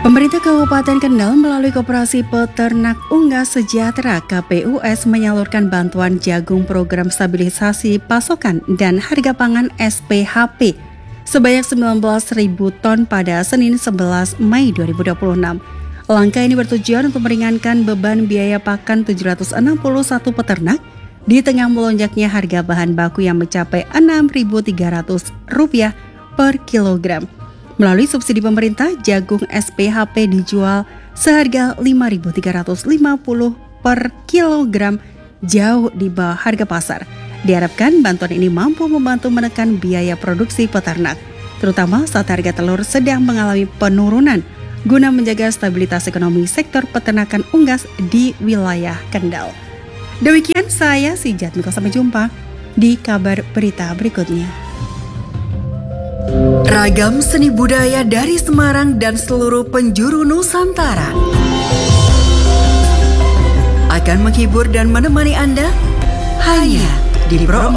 Pemerintah Kabupaten Kendal melalui Koperasi Peternak Unggas Sejahtera KPUS menyalurkan bantuan jagung program stabilisasi pasokan dan harga pangan SPHP sebanyak 19.000 ton pada Senin 11 Mei 2026. Langkah ini bertujuan untuk meringankan beban biaya pakan 761 peternak di tengah melonjaknya harga bahan baku yang mencapai Rp6.300 per kilogram. Melalui subsidi pemerintah, jagung SPHP dijual seharga Rp5.350 per kilogram, jauh di bawah harga pasar. Diharapkan bantuan ini mampu membantu menekan biaya produksi peternak, terutama saat harga telur sedang mengalami penurunan, guna menjaga stabilitas ekonomi sektor peternakan unggas di wilayah Kendal. Demikian saya Sijatmiko, sampai jumpa di kabar berita berikutnya. Ragam seni budaya dari Semarang dan seluruh penjuru Nusantara akan menghibur dan menemani Anda hanya di Pro